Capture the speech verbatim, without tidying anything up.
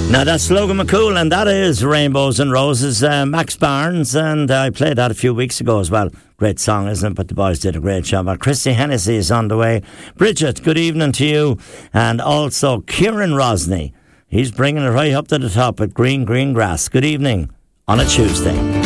Now that's Logan McCool, and that is Rainbows and Roses, uh, Max Barnes, and I played that a few weeks ago as well. Great song, isn't it? But the boys did a great job. And Christy Hennessy is on the way. Bridget, good evening to you. And also Kieran Rosney. He's bringing it right up to the top with Green Green Grass. Good evening on a Tuesday.